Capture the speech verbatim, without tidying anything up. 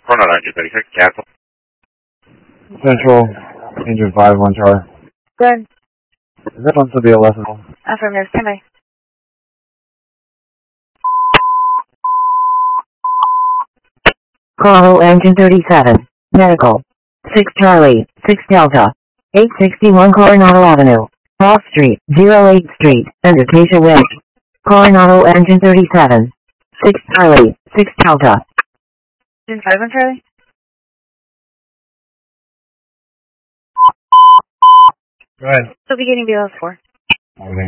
Coronado Engine thirty-six, cancel. Central, engine five, one Charlie. Good. Is that supposed to be a lesson? Affirmative, standby. Coronado Engine thirty-seven, medical. six Charlie, six Delta. eight sixty-one Coronado Avenue. Off Street, zero eight Street, and Acacia Way. Coronado Engine thirty-seven. six Charlie, six Delta. Engine five, one Charlie. Go ahead. So beginning B L S four. Okay.